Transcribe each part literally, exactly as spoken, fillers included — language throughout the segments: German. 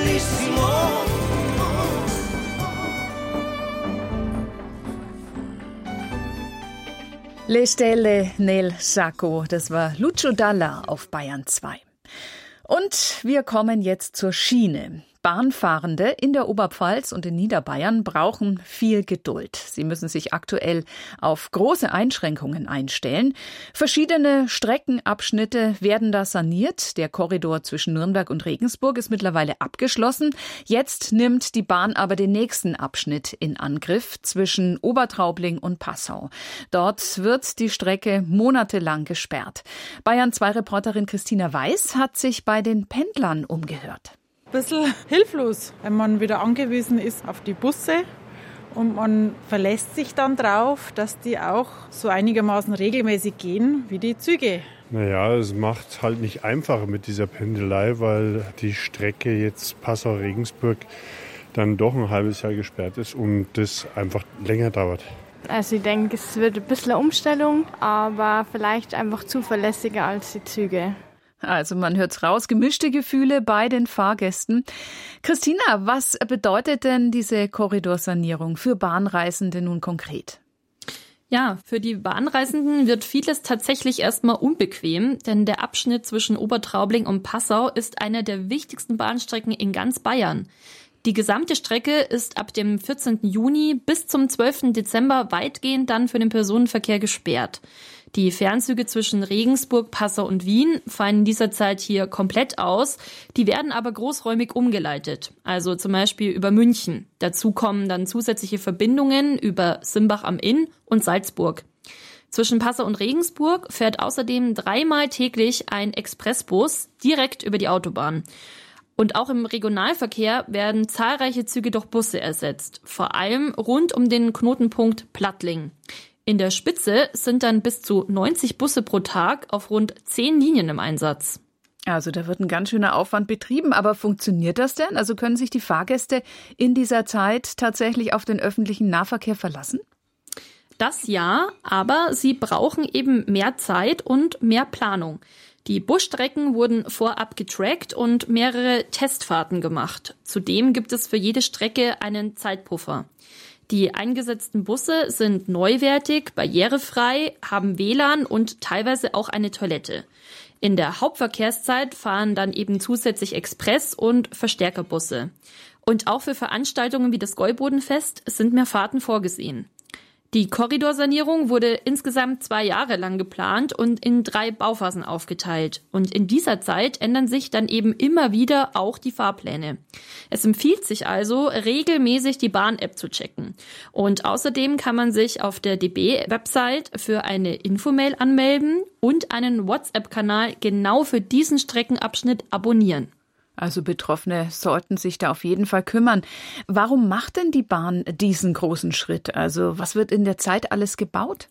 bellissimo. Le Stelle nel Sacco, das war Lucio Dalla auf Bayern zwei. Und wir kommen jetzt zur Schiene. Bahnfahrende in der Oberpfalz und in Niederbayern brauchen viel Geduld. Sie müssen sich aktuell auf große Einschränkungen einstellen. Verschiedene Streckenabschnitte werden da saniert. Der Korridor zwischen Nürnberg und Regensburg ist mittlerweile abgeschlossen. Jetzt nimmt die Bahn aber den nächsten Abschnitt in Angriff zwischen Obertraubling und Passau. Dort wird die Strecke monatelang gesperrt. Bayern zwei Reporterin Christina Weiß hat sich bei den Pendlern umgehört. Ein bisschen hilflos, wenn man wieder angewiesen ist auf die Busse und man verlässt sich dann drauf, dass die auch so einigermaßen regelmäßig gehen wie die Züge. Naja, es macht halt nicht einfacher mit dieser Pendelei, weil die Strecke jetzt Passau-Regensburg dann doch ein halbes Jahr gesperrt ist und das einfach länger dauert. Also ich denke, es wird ein bisschen eine Umstellung, aber vielleicht einfach zuverlässiger als die Züge. Also man hört's raus, gemischte Gefühle bei den Fahrgästen. Christina, was bedeutet denn diese Korridorsanierung für Bahnreisende nun konkret? Ja, für die Bahnreisenden wird vieles tatsächlich erstmal unbequem, denn der Abschnitt zwischen Obertraubling und Passau ist einer der wichtigsten Bahnstrecken in ganz Bayern. Die gesamte Strecke ist ab dem vierzehnten Juni bis zum zwölften Dezember weitgehend dann für den Personenverkehr gesperrt. Die Fernzüge zwischen Regensburg, Passau und Wien fallen in dieser Zeit hier komplett aus. Die werden aber großräumig umgeleitet, also zum Beispiel über München. Dazu kommen dann zusätzliche Verbindungen über Simbach am Inn und Salzburg. Zwischen Passau und Regensburg fährt außerdem dreimal täglich ein Expressbus direkt über die Autobahn. Und auch im Regionalverkehr werden zahlreiche Züge durch Busse ersetzt, vor allem rund um den Knotenpunkt Plattling. In der Spitze sind dann bis zu neunzig Busse pro Tag auf rund zehn Linien im Einsatz. Also da wird ein ganz schöner Aufwand betrieben, aber funktioniert das denn? Also können sich die Fahrgäste in dieser Zeit tatsächlich auf den öffentlichen Nahverkehr verlassen? Das ja, aber sie brauchen eben mehr Zeit und mehr Planung. Die Busstrecken wurden vorab getrackt und mehrere Testfahrten gemacht. Zudem gibt es für jede Strecke einen Zeitpuffer. Die eingesetzten Busse sind neuwertig, barrierefrei, haben W L A N und teilweise auch eine Toilette. In der Hauptverkehrszeit fahren dann eben zusätzlich Express- und Verstärkerbusse. Und auch für Veranstaltungen wie das Gäubodenfest sind mehr Fahrten vorgesehen. Die Korridorsanierung wurde insgesamt zwei Jahre lang geplant und in drei Bauphasen aufgeteilt. Und in dieser Zeit ändern sich dann eben immer wieder auch die Fahrpläne. Es empfiehlt sich also, regelmäßig die Bahn-App zu checken. Und außerdem kann man sich auf der D B-Website für eine Infomail anmelden und einen WhatsApp-Kanal genau für diesen Streckenabschnitt abonnieren. Also Betroffene sollten sich da auf jeden Fall kümmern. Warum macht denn die Bahn diesen großen Schritt? Also was wird in der Zeit alles gebaut?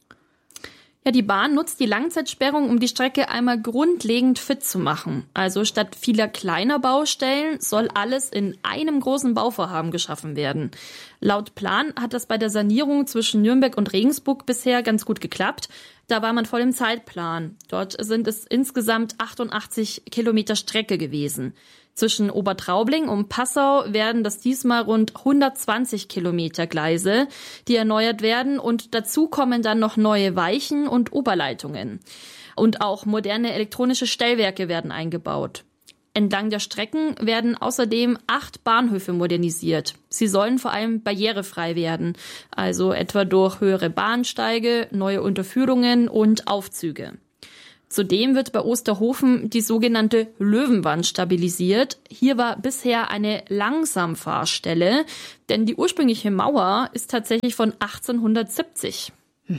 Ja, die Bahn nutzt die Langzeitsperrung, um die Strecke einmal grundlegend fit zu machen. Also statt vieler kleiner Baustellen soll alles in einem großen Bauvorhaben geschaffen werden. Laut Plan hat das bei der Sanierung zwischen Nürnberg und Regensburg bisher ganz gut geklappt. Da war man voll im Zeitplan. Dort sind es insgesamt achtundachtzig Kilometer Strecke gewesen. Zwischen Obertraubling und Passau werden das diesmal rund hundertzwanzig Kilometer Gleise, die erneuert werden, und dazu kommen dann noch neue Weichen und Oberleitungen. Und auch moderne elektronische Stellwerke werden eingebaut. Entlang der Strecken werden außerdem acht Bahnhöfe modernisiert. Sie sollen vor allem barrierefrei werden, also etwa durch höhere Bahnsteige, neue Unterführungen und Aufzüge. Zudem wird bei Osterhofen die sogenannte Löwenwand stabilisiert. Hier war bisher eine Langsamfahrstelle, denn die ursprüngliche Mauer ist tatsächlich von achtzehnhundertsiebzig.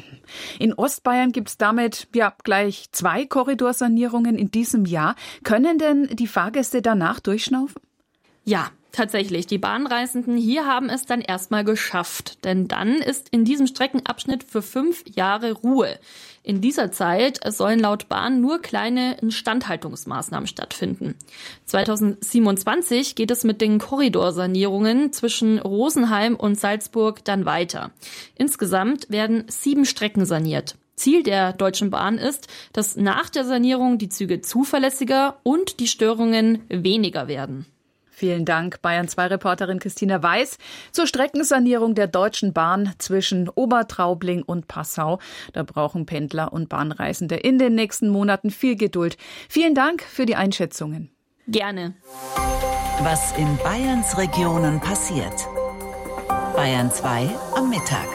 In Ostbayern gibt es damit ja gleich zwei Korridorsanierungen in diesem Jahr. Können denn die Fahrgäste danach durchschnaufen? Ja, tatsächlich. Die Bahnreisenden hier haben es dann erstmal geschafft. Denn dann ist in diesem Streckenabschnitt für fünf Jahre Ruhe. In dieser Zeit sollen laut Bahn nur kleine Instandhaltungsmaßnahmen stattfinden. zweitausendsiebenundzwanzig geht es mit den Korridorsanierungen zwischen Rosenheim und Salzburg dann weiter. Insgesamt werden sieben Strecken saniert. Ziel der Deutschen Bahn ist, dass nach der Sanierung die Züge zuverlässiger und die Störungen weniger werden. Vielen Dank, Bayern zwei Reporterin Christina Weiß zur Streckensanierung der Deutschen Bahn zwischen Obertraubling und Passau. Da brauchen Pendler und Bahnreisende in den nächsten Monaten viel Geduld. Vielen Dank für die Einschätzungen. Gerne. Was in Bayerns Regionen passiert. Bayern zwei am Mittag.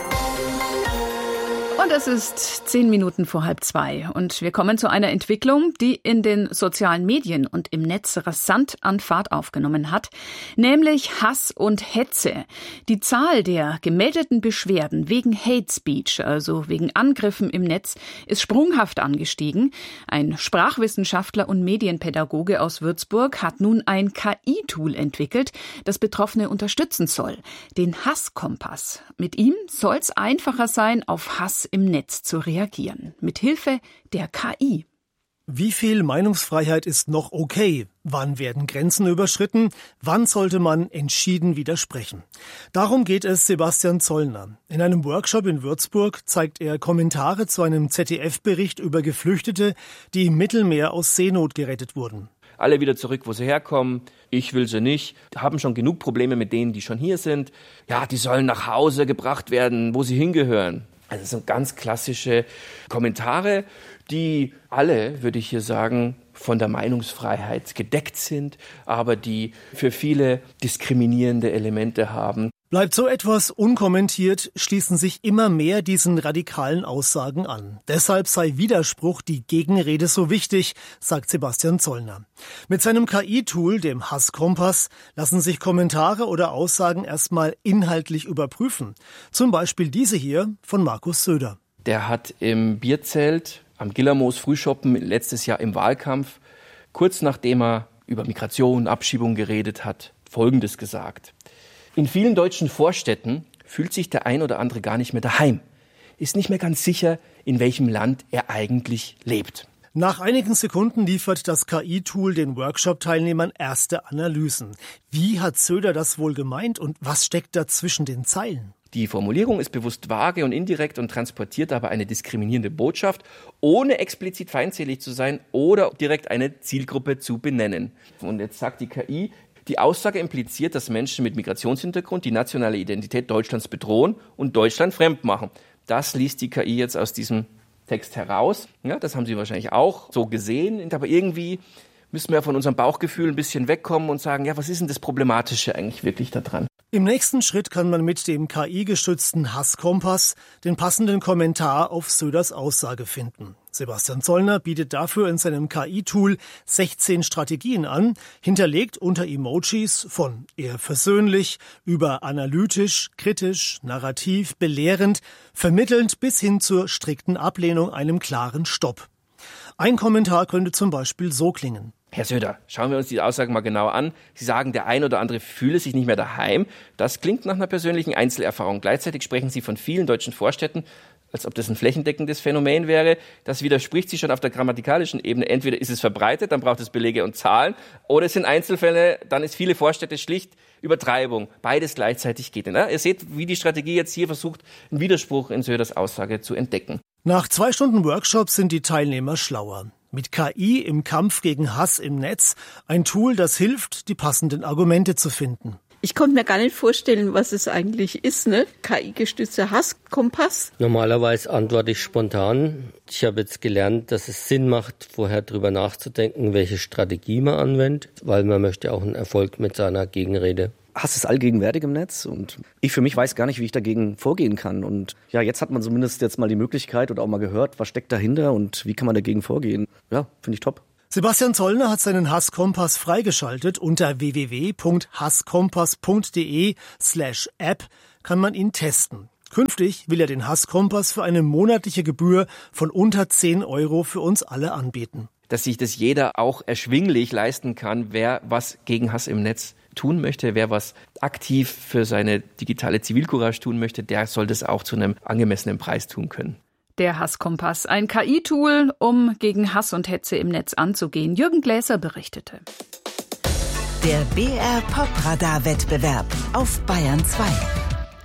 Und es ist zehn Minuten vor halb zwei und wir kommen zu einer Entwicklung, die in den sozialen Medien und im Netz rasant an Fahrt aufgenommen hat, nämlich Hass und Hetze. Die Zahl der gemeldeten Beschwerden wegen Hate Speech, also wegen Angriffen im Netz, ist sprunghaft angestiegen. Ein Sprachwissenschaftler und Medienpädagoge aus Würzburg hat nun ein K I-Tool entwickelt, das Betroffene unterstützen soll, den Hasskompass. Mit ihm soll es einfacher sein, auf Hass im Netz zu reagieren, mit Hilfe der K I. Wie viel Meinungsfreiheit ist noch okay? Wann werden Grenzen überschritten? Wann sollte man entschieden widersprechen? Darum geht es Sebastian Zollner. In einem Workshop in Würzburg zeigt er Kommentare zu einem Z D F-Bericht über Geflüchtete, die im Mittelmeer aus Seenot gerettet wurden. Alle wieder zurück, wo sie herkommen. Ich will sie nicht. Haben schon genug Probleme mit denen, die schon hier sind. Ja, die sollen nach Hause gebracht werden, wo sie hingehören. Also das sind ganz klassische Kommentare, die alle, würde ich hier sagen, von der Meinungsfreiheit gedeckt sind, aber die für viele diskriminierende Elemente haben. Bleibt so etwas unkommentiert, schließen sich immer mehr diesen radikalen Aussagen an. Deshalb sei Widerspruch, die Gegenrede so wichtig, sagt Sebastian Zollner. Mit seinem K I-Tool, dem Hasskompass, lassen sich Kommentare oder Aussagen erstmal inhaltlich überprüfen. Zum Beispiel diese hier von Markus Söder. Der hat im Bierzelt am Gillermoos Frühschoppen letztes Jahr im Wahlkampf, kurz nachdem er über Migration, Abschiebung geredet hat, Folgendes gesagt. In vielen deutschen Vorstädten fühlt sich der ein oder andere gar nicht mehr daheim, ist nicht mehr ganz sicher, in welchem Land er eigentlich lebt. Nach einigen Sekunden liefert das K I-Tool den Workshop-Teilnehmern erste Analysen. Wie hat Söder das wohl gemeint und was steckt da zwischen den Zeilen? Die Formulierung ist bewusst vage und indirekt und transportiert aber eine diskriminierende Botschaft, ohne explizit feindselig zu sein oder direkt eine Zielgruppe zu benennen. Und jetzt sagt die K I, die Aussage impliziert, dass Menschen mit Migrationshintergrund die nationale Identität Deutschlands bedrohen und Deutschland fremd machen. Das liest die K I jetzt aus diesem Text heraus. Ja, das haben Sie wahrscheinlich auch so gesehen. Aber irgendwie müssen wir von unserem Bauchgefühl ein bisschen wegkommen und sagen, ja, was ist denn das Problematische eigentlich wirklich daran? Im nächsten Schritt kann man mit dem K I-gestützten Hasskompass den passenden Kommentar auf Söders Aussage finden. Sebastian Zollner bietet dafür in seinem K I-Tool sechzehn Strategien an, hinterlegt unter Emojis von eher versöhnlich über analytisch, kritisch, narrativ, belehrend, vermittelnd bis hin zur strikten Ablehnung, einem klaren Stopp. Ein Kommentar könnte zum Beispiel so klingen. Herr Söder, schauen wir uns die Aussagen mal genauer an. Sie sagen, der ein oder andere fühle sich nicht mehr daheim. Das klingt nach einer persönlichen Einzelerfahrung. Gleichzeitig sprechen Sie von vielen deutschen Vorstädten, als ob das ein flächendeckendes Phänomen wäre. Das widerspricht sich schon auf der grammatikalischen Ebene. Entweder ist es verbreitet, dann braucht es Belege und Zahlen, oder es sind Einzelfälle, dann ist viele Vorstädte schlicht Übertreibung. Beides gleichzeitig geht. Ne? Ihr seht, wie die Strategie jetzt hier versucht, einen Widerspruch in Söders Aussage zu entdecken. Nach zwei Stunden Workshops sind die Teilnehmer schlauer. Mit K I im Kampf gegen Hass im Netz, ein Tool, das hilft, die passenden Argumente zu finden. Ich konnte mir gar nicht vorstellen, was es eigentlich ist, ne? K I-gestützter Hasskompass. Normalerweise antworte ich spontan. Ich habe jetzt gelernt, dass es Sinn macht, vorher drüber nachzudenken, welche Strategie man anwendet, weil man möchte auch einen Erfolg mit seiner Gegenrede. Hass ist allgegenwärtig im Netz und ich für mich weiß gar nicht, wie ich dagegen vorgehen kann. Und ja, jetzt hat man zumindest jetzt mal die Möglichkeit oder auch mal gehört, was steckt dahinter und wie kann man dagegen vorgehen. Ja, finde ich top. Sebastian Zollner hat seinen Hasskompass freigeschaltet. Unter w w w punkt hasskompass punkt d e slash app kann man ihn testen. Künftig will er den Hasskompass für eine monatliche Gebühr von unter zehn Euro für uns alle anbieten. Dass sich das jeder auch erschwinglich leisten kann, wer was gegen Hass im Netz tun möchte, wer was aktiv für seine digitale Zivilcourage tun möchte, der soll das auch zu einem angemessenen Preis tun können. Der Hasskompass, ein K I-Tool, um gegen Hass und Hetze im Netz anzugehen. Jürgen Gläser berichtete. Der B R Popradar-Wettbewerb auf Bayern zwei.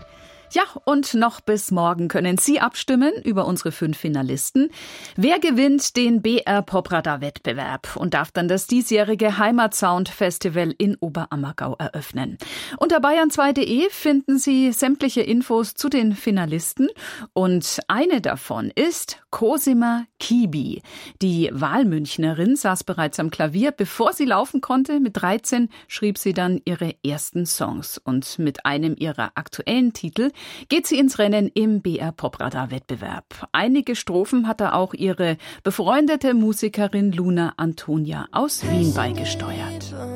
Ja, und noch bis morgen können Sie abstimmen über unsere fünf Finalisten. Wer gewinnt den B R Popradar-Wettbewerb und darf dann das diesjährige Heimatsound-Festival in Oberammergau eröffnen? Unter bayern zwei punkt de finden Sie sämtliche Infos zu den Finalisten. Und eine davon ist Cosima Kibi. Die Wahlmünchnerin saß bereits am Klavier. Bevor sie laufen konnte, mit dreizehn, schrieb sie dann ihre ersten Songs. Und mit einem ihrer aktuellen Titel geht sie ins Rennen im B R Popradar-Wettbewerb. Einige Strophen hat da auch ihre befreundete Musikerin Luna Antonia aus Wien beigesteuert.